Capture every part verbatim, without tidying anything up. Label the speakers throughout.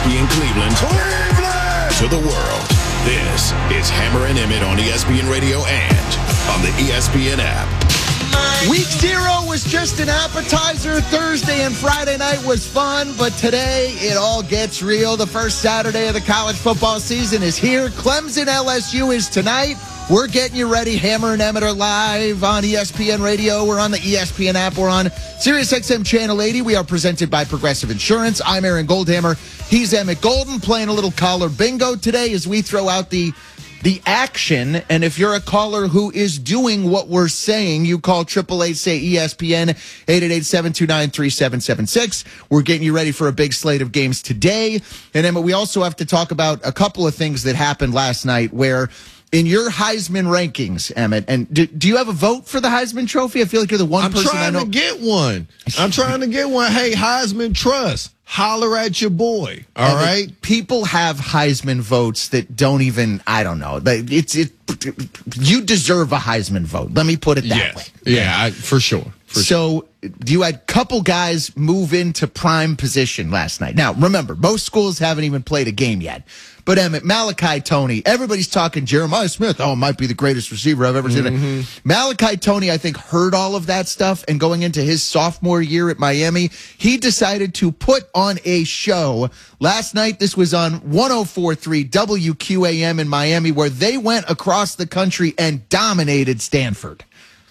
Speaker 1: P N Cleveland, Cleveland to the world. This is Hammer and Emmett on E S P N Radio and on the E S P N app.
Speaker 2: Week zero was just an appetizer. Thursday and Friday night was fun, but today it all gets real. The first Saturday of the college football season is here. Clemson L S U is tonight. We're getting you ready. Hammer and Emmett are live on E S P N Radio. We're on the E S P N app. We're on SiriusXM Channel eighty. We are presented by Progressive Insurance. I'm Aaron Goldhammer. He's Emmett Golden, playing a little caller bingo today as we throw out the the action. And if you're a caller who is doing what we're saying, you call triple eight say E S P N, eight eight eight, seven two nine, three seven seven six. We're getting you ready for a big slate of games today. And Emmett, we also have to talk about a couple of things that happened last night where in your Heisman rankings, Emmett, and do, do you have a vote for the Heisman Trophy? I feel like you're the one
Speaker 3: I'm
Speaker 2: person I know.
Speaker 3: I'm trying to get one. I'm trying to get one. Hey, Heisman Trust, holler at your boy. All
Speaker 2: Emmett,
Speaker 3: right.
Speaker 2: People have Heisman votes that don't even, I don't know. It's it. You deserve a Heisman vote. Let me put it that
Speaker 3: yes.
Speaker 2: way.
Speaker 3: Yeah, I, for sure. For
Speaker 2: so
Speaker 3: sure.
Speaker 2: You had a couple guys move into prime position last night. Now, remember, most schools haven't even played a game yet. But Emmett, Malachi Toney, everybody's talking Jeremiah Smith. Oh, might be the greatest receiver I've ever seen. Mm-hmm. Malachi Toney, I think, heard all of that stuff, and going into his sophomore year at Miami, he decided to put on a show. Last night, this was on one oh four point three W Q A M in Miami, where they went across the country and dominated Stanford.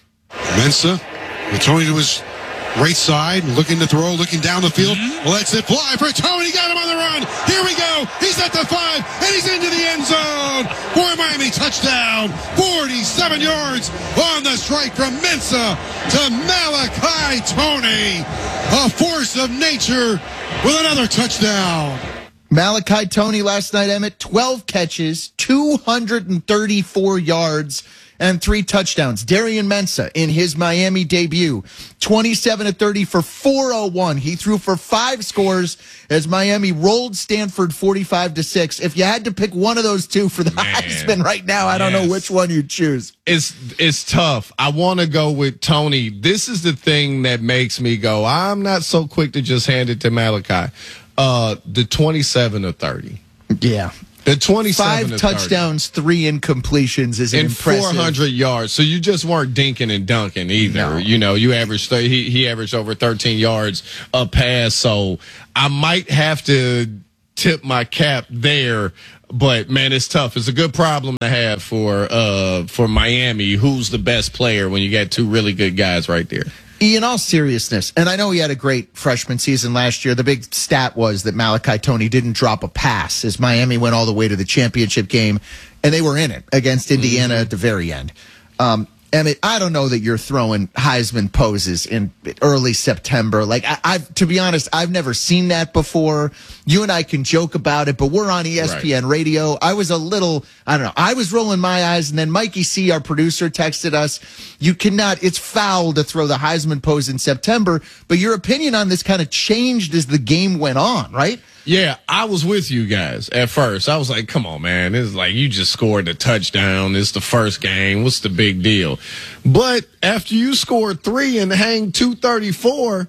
Speaker 4: Mensa, with Toney to his right side, looking to throw, looking down the field. Lets it fly for Toney. Got him on the run. Here we go. He's at the five, and he's into the end zone for Miami. Touchdown. forty-seven yards on the strike from Mensa to Malachi Toney. A force of nature with another touchdown.
Speaker 2: Malachi Toney last night, Emmett, twelve catches, two hundred thirty-four yards, and three touchdowns. Darian Mensah in his Miami debut, twenty-seven to thirty for four oh one. He threw for five scores as Miami rolled Stanford forty-five to six. If you had to pick one of those two for the Man. Heisman right now, I don't yes. know which one you'd choose.
Speaker 3: It's it's tough. I want to go with Toney. This is the thing that makes me go, I'm not so quick to just hand it to Malachi. Uh, the twenty-seven to thirty.
Speaker 2: Yeah.
Speaker 3: The twenty-seven
Speaker 2: Five touchdowns, three incompletions is an
Speaker 3: and
Speaker 2: impressive.
Speaker 3: four hundred yards. So you just weren't dinking and dunking either.
Speaker 2: No.
Speaker 3: You know, you averaged he he averaged over thirteen yards a pass. So I might have to tip my cap there. But man, it's tough. It's a good problem to have for uh for Miami. Who's the best player when you got two really good guys right there?
Speaker 2: In all seriousness, and I know he had a great freshman season last year, the big stat was that Malachi Toney didn't drop a pass as Miami went all the way to the championship game, and they were in it against Indiana mm-hmm. at the very end. Um, Emmett, I don't know that you're throwing Heisman poses in early September. Like, I, I've, to be honest, I've never seen that before. You and I can joke about it, but we're on E S P N right. Radio. I was a little, I don't know, I was rolling my eyes, and then Mikey C., our producer, texted us, you cannot, it's foul to throw the Heisman pose in September, but your opinion on this kind of changed as the game went on, right?
Speaker 3: Yeah, I was with you guys at first. I was like, come on, man. It's like you just scored a touchdown. It's the first game. What's the big deal? But after you scored three and hang two thirty-four,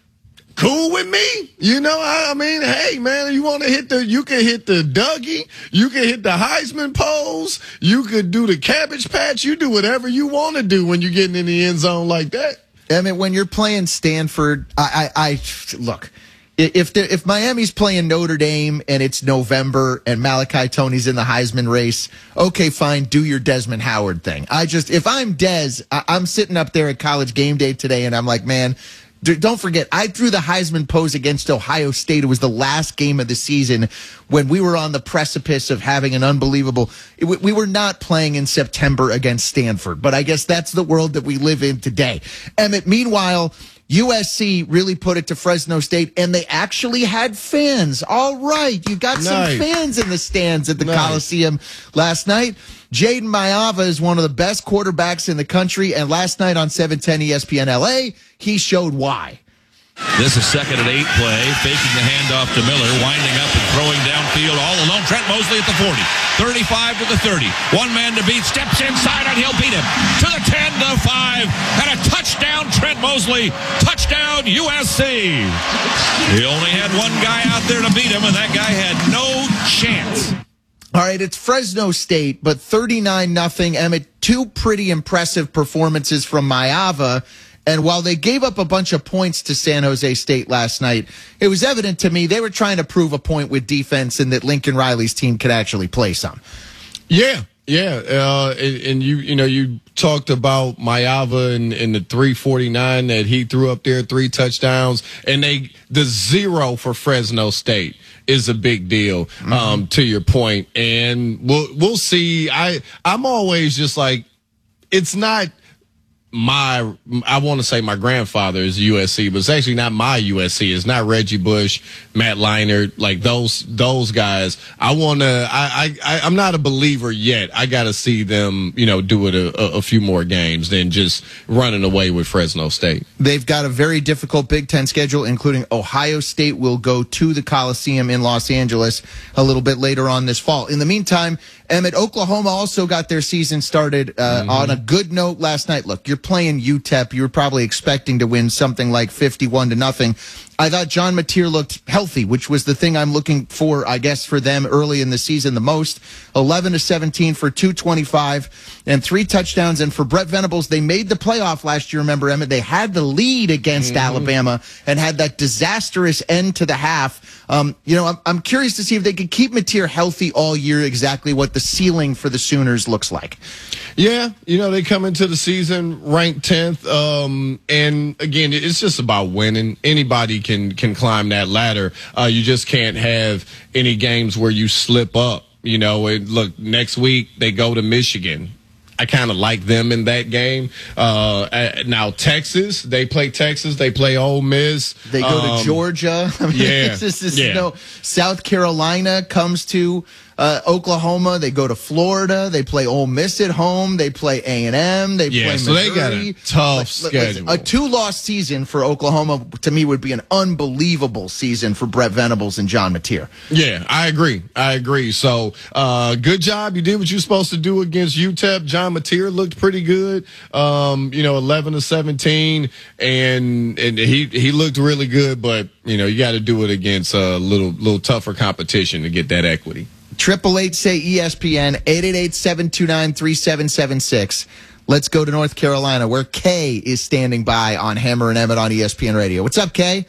Speaker 3: cool with me. You know, I, I mean, hey, man, you want to hit the, you can hit the Dougie. You can hit the Heisman pose. You could do the Cabbage Patch. You do whatever you want to do when you're getting in the end zone like that.
Speaker 2: I mean, when you're playing Stanford, I, I, I look. If the, if Miami's playing Notre Dame and it's November and Malachi Toney's in the Heisman race, okay, fine, do your Desmond Howard thing. I just, if I'm Des, I, I'm sitting up there at College Game Day today and I'm like, man, d- don't forget, I threw the Heisman pose against Ohio State. It was the last game of the season when we were on the precipice of having an unbelievable, it, we were not playing in September against Stanford, but I guess that's the world that we live in today. Emmett, meanwhile, U S C really put it to Fresno State, and they actually had fans. All right, you got
Speaker 3: nice.
Speaker 2: some fans in the stands at the
Speaker 3: nice.
Speaker 2: Coliseum last night. Jaden Maiava is one of the best quarterbacks in the country, and last night on seven ten E S P N L A, he showed why.
Speaker 5: This is second and eight play, faking the handoff to Miller, winding up and throwing downfield all alone. Trent Mosley at the forty, thirty-five to the thirty. One man to beat, steps inside, and he'll beat him to the ten to five. And a touchdown, Trent Mosley. Touchdown, U S C. He only had one guy out there to beat him, and that guy had no chance.
Speaker 2: All right, it's Fresno State, but thirty-nine nothing. Emmett, two pretty impressive performances from Maiyava. And while they gave up a bunch of points to San Jose State last night, it was evident to me they were trying to prove a point with defense and that Lincoln Riley's team could actually play some.
Speaker 3: Yeah, yeah. Uh, and, and you, you know, you talked about Maiyava and, and the three forty-nine that he threw up there, three touchdowns, and they the zero for Fresno State is a big deal. Mm-hmm. Um, to your point, and we'll we'll see. I I'm always just like, it's not. My, I want to say my grandfather is U S C, but it's actually not my U S C. It's not Reggie Bush, Matt Leinart, like those those guys. I want to. I, I I'm not a believer yet. I got to see them, you know, do it a, a few more games than just running away with Fresno State.
Speaker 2: They've got a very difficult Big Ten schedule, including Ohio State will go to the Coliseum in Los Angeles a little bit later on this fall. In the meantime, Emmett, Oklahoma also got their season started uh, mm-hmm. on a good note last night. Look, you're playing U T E P. You were probably expecting to win something like fifty-one to nothing. I thought John Mateer looked healthy, which was the thing I'm looking for, I guess, for them early in the season the most. eleven to seventeen for two twenty-five and three touchdowns. And for Brett Venables, they made the playoff last year, remember, Emmett? They had the lead against mm-hmm. Alabama and had that disastrous end to the half. Um, you know, I'm, I'm curious to see if they can keep Mateer healthy all year, exactly what the ceiling for the Sooners looks like.
Speaker 3: Yeah, you know, they come into the season ranked tenth. Um, and again, it's just about winning. Anybody can can climb that ladder. Uh, you just can't have any games where you slip up. You know, and look, next week they go to Michigan. I kind of like them in that game. Uh, now Texas, they play Texas, they play Ole Miss.
Speaker 2: They go
Speaker 3: um,
Speaker 2: to Georgia. I mean,
Speaker 3: yeah,
Speaker 2: it's just, it's,
Speaker 3: yeah.
Speaker 2: You know, South Carolina comes to uh, Oklahoma. They go to Florida. They play Ole Miss at home. They play A and M. They
Speaker 3: yeah,
Speaker 2: play
Speaker 3: so
Speaker 2: Missouri.
Speaker 3: they got a tough
Speaker 2: like,
Speaker 3: schedule.
Speaker 2: A two-loss season for Oklahoma, to me, would be an unbelievable season for Brett Venables and John Mateer.
Speaker 3: Yeah, I agree. I agree. So, uh, good job. You did what you're supposed to do against U T E P. John Mateer looked pretty good. Um, you know, eleven to seventeen, and and he he looked really good. But you know, you got to do it against a little little tougher competition to get that equity.
Speaker 2: Triple eight say E S P N eight eight eight seven two nine three seven seven six. Let's go to North Carolina, where Kay is standing by on Hammer and Emmett on E S P N Radio. What's up, Kay?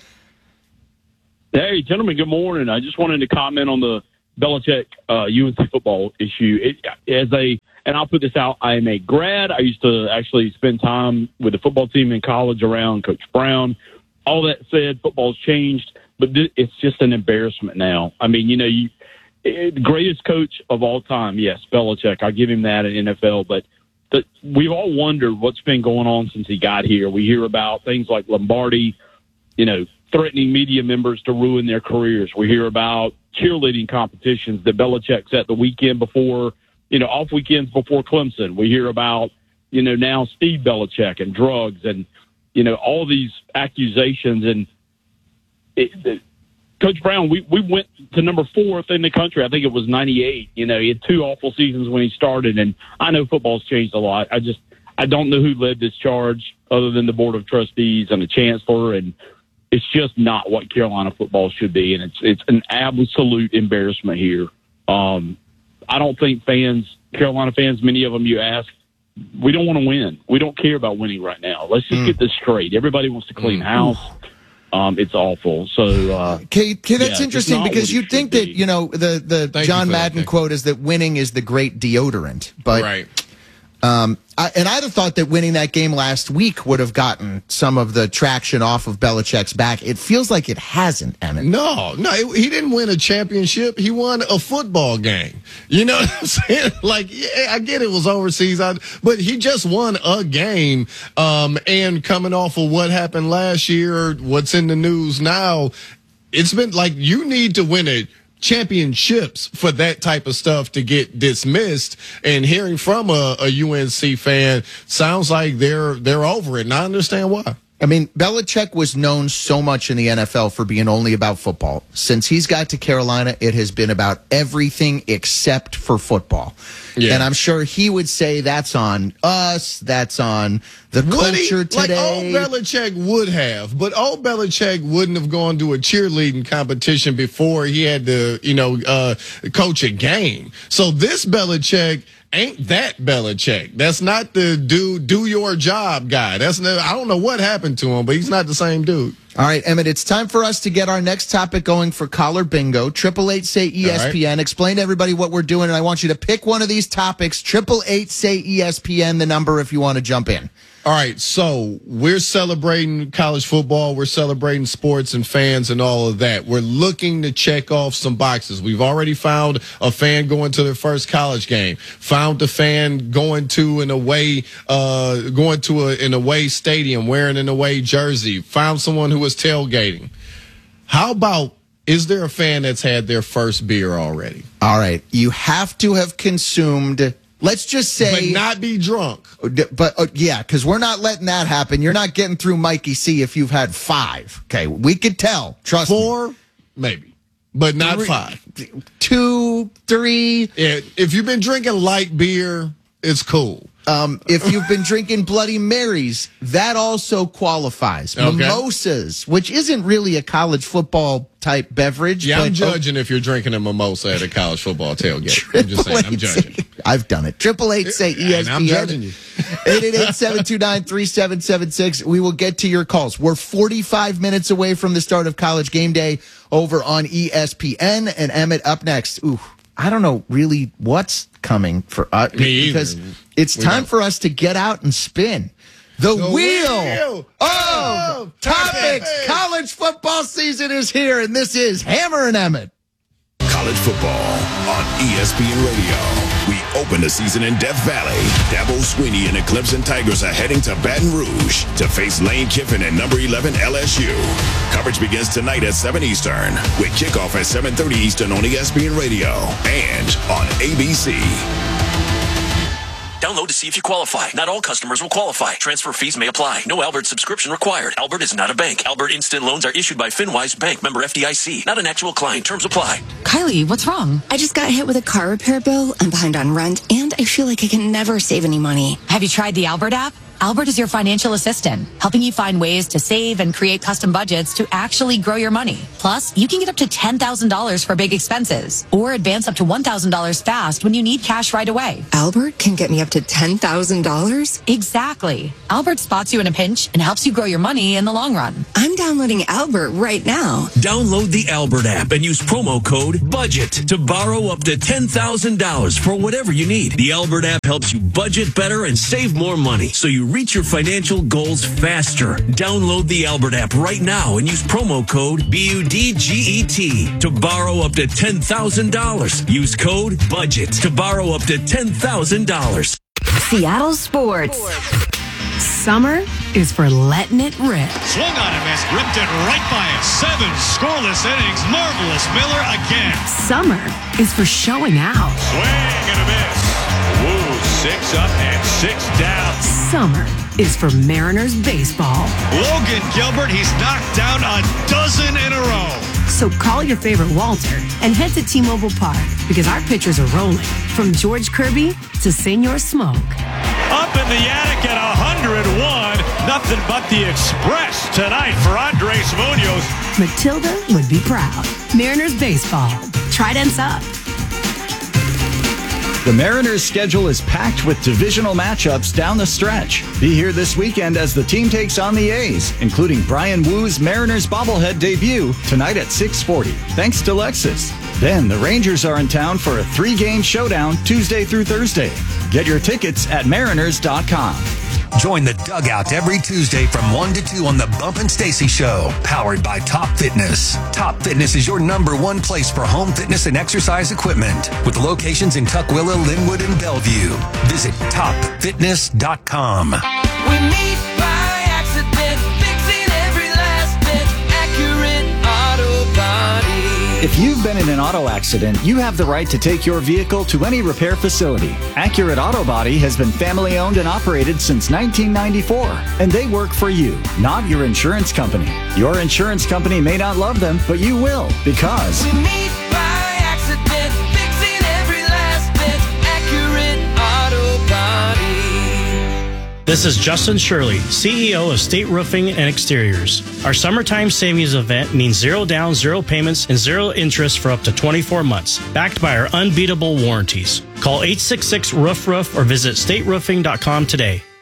Speaker 6: Hey, gentlemen, good morning. I just wanted to comment on the Belichick uh, U N C football issue. It, as a, and I'll put this out, I am a grad. I used to actually spend time with the football team in college around Coach Brown. All that said, football's changed, but th- it's just an embarrassment now. I mean, you know, you it, greatest coach of all time, yes, Belichick. I give him that in N F L, but the, we've all wondered what's been going on since he got here. We hear about things like Lombardi, you know, threatening media members to ruin their careers. We hear about cheerleading competitions that Belichick set the weekend before, you know, off weekends before Clemson. We hear about, you know, now Steve Belichick and drugs and, you know, all these accusations. And it, it, Coach Brown, we, we went to number fourth in the country. I think it was ninety-eight. You know, he had two awful seasons when he started. And I know football's changed a lot. I just, I don't know who led this charge other than the Board of Trustees and the Chancellor. And it's just not what Carolina football should be. And it's, it's an absolute embarrassment here. Um, I don't think fans, Carolina fans, many of them you ask, we don't want to win. We don't care about winning right now. Let's just mm. get this straight. Everybody wants to clean mm. house. Um, it's awful. So, uh,
Speaker 2: Kay, Kay, that's
Speaker 6: yeah,
Speaker 2: interesting because you'd think that, you know, the, the
Speaker 3: Thank
Speaker 2: John Madden
Speaker 3: that,
Speaker 2: quote is that winning is the great deodorant. But,
Speaker 3: right.
Speaker 2: Um, I, and I'd have thought that winning that game last week would have gotten some of the traction off of Belichick's back. It feels like it hasn't, Emmett.
Speaker 3: No, no, it, he didn't win a championship. He won a football game. You know what I'm saying? Like, yeah, I get it was overseas, I, but he just won a game. Um, and coming off of what happened last year, what's in the news now, it's been like you need to win it. Championships for that type of stuff to get dismissed, and hearing from a, a U N C fan sounds like they're they're over it, and I understand why.
Speaker 2: I mean, Belichick was known so much in the N F L for being only about football. Since he's got to Carolina, it has been about everything except for football. Yeah. And I'm sure he would say that's on us, that's on the would culture he? today.
Speaker 3: Like old Belichick would have, but old Belichick wouldn't have gone to a cheerleading competition before he had to, you know, uh, coach a game. So this Belichick ain't that Belichick. That's not the do do your job guy. That's no, I don't know what happened to him, but he's not the same dude.
Speaker 2: All right, Emmett, it's time for us to get our next topic going for Collar Bingo. Triple eight say E S P N. Right. Explain to everybody what we're doing, and I want you to pick one of these topics. Triple eight say E S P N, the number if you want to jump in.
Speaker 3: All right, so we're celebrating college football. We're celebrating sports and fans and all of that. We're looking to check off some boxes. We've already found a fan going to their first college game. Found a fan going to an away, uh, going to a, an away stadium, wearing an away jersey. Found someone who was tailgating. How about, is there a fan that's had their first beer already?
Speaker 2: All right, you have to have consumed. Let's just say,
Speaker 3: but not be drunk.
Speaker 2: But uh, yeah, because we're not letting that happen. You're not getting through Mikey C if you've had five. Okay, we could tell. Trust
Speaker 3: Four,
Speaker 2: me.
Speaker 3: maybe, but not
Speaker 2: three,
Speaker 3: five.
Speaker 2: Two, three.
Speaker 3: Yeah, if you've been drinking light beer, it's cool.
Speaker 2: Um, if you've been drinking Bloody Marys, that also qualifies. Okay. Mimosas, which isn't really a college football type beverage.
Speaker 3: Yeah,
Speaker 2: but,
Speaker 3: I'm judging oh, if you're drinking a mimosa at a college football tailgate. I'm just saying, I'm judging.
Speaker 2: I've done it. Triple eight say E S P N.
Speaker 3: I'm judging you.
Speaker 2: eight eight eight, seven two nine, three seven seven six. We will get to your calls. We're forty-five minutes away from the start of College Game Day over on E S P N. And Emmett up next. Ooh, I don't know really what's coming for us.
Speaker 3: Me
Speaker 2: because
Speaker 3: either.
Speaker 2: It's
Speaker 3: we
Speaker 2: time
Speaker 3: don't.
Speaker 2: for us to get out and spin. The, the wheel, wheel of oh, topics. Topics. College football season is here, and this is Hammer and Emmett.
Speaker 1: College football on E S P N Radio. We open the season in Death Valley. Dabo Swinney and the Clemson Tigers are heading to Baton Rouge to face Lane Kiffin and number eleven L S U. Coverage begins tonight at seven Eastern with kickoff at seven thirty Eastern on E S P N Radio and on A B C.
Speaker 7: Download to see if you qualify. Not all customers will qualify. Transfer fees may apply. No Albert subscription required. Albert is not a bank. Albert Instant Loans are issued by FinWise Bank, member F D I C. Not an actual client. Terms apply.
Speaker 8: Kylie, what's wrong? I just got hit with a car repair bill. I'm behind on rent, and I feel like I can never save any money.
Speaker 9: Have you tried the Albert app? Albert is your financial assistant, helping you find ways to save and create custom budgets to actually grow your money. Plus, you can get up to ten thousand dollars for big expenses or advance up to one thousand dollars fast when you need cash right away.
Speaker 8: Albert can get me up to ten thousand dollars?
Speaker 9: Exactly. Albert spots you in a pinch and helps you grow your money in the long run.
Speaker 8: I'm downloading Albert right now.
Speaker 7: Download the Albert app and use promo code BUDGET to borrow up to ten thousand dollars for whatever you need. The Albert app helps you budget better and save more money, so you reach your financial goals faster. Download the Albert app right now and use promo code B U D G E T to borrow up to ten thousand dollars. Use code BUDGET to borrow up to ten thousand dollars.
Speaker 10: Seattle Sports. Summer is for letting it rip.
Speaker 11: Swung on him as ripped it right by him. Seven scoreless innings. Marvelous Miller again.
Speaker 10: Summer is for showing out.
Speaker 11: Swing and a miss. Woo, six up and six down.
Speaker 10: Summer is for Mariners baseball.
Speaker 11: Logan Gilbert, he's knocked down a dozen in a row.
Speaker 10: So call your favorite Walter and head to T-Mobile Park because our pitchers are rolling. From George Kirby to Senor Smoke.
Speaker 11: Up in the attic at one oh one. Nothing but the express tonight for Andres Munoz.
Speaker 10: Matilda would be proud. Mariners baseball. Tridents up.
Speaker 12: The Mariners' schedule is packed with divisional matchups down the stretch. Be here this weekend as the team takes on the A's, including Brian Woo's Mariners bobblehead debut tonight at six forty, thanks to Lexus. Then the Rangers are in town for a three-game showdown Tuesday through Thursday. Get your tickets at mariners dot com.
Speaker 13: Join the Dugout every Tuesday from one to two on the Bump and Stacy Show, powered by Top Fitness. Top Fitness is your number one place for home fitness and exercise equipment, with locations in Tukwila, Linwood, and Bellevue. Visit top fitness dot com.
Speaker 14: We meet by accident, fixing every last bit. Accurate Auto Body.
Speaker 12: If you've been in an auto accident, you have the right to take your vehicle to any repair facility. Accurate Auto Body has been family owned and operated since nineteen ninety-four, and they work for you, not your insurance company. Your insurance company may not love them, but you will, because
Speaker 14: We meet by accident, fixing every last bit. Accurate Auto Body.
Speaker 15: This is Justin Shirley, C E O of State Roofing and Exteriors. Our summertime savings event means zero down, zero payments, and zero interest for up to twenty-four months, backed by our unbeatable warranties. Call eight six six, roof roof or visit state roofing dot com today.